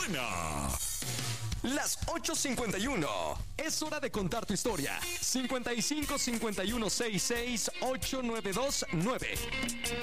buena. Las 8:51. Es hora de contar tu historia. 55 51 66 8929.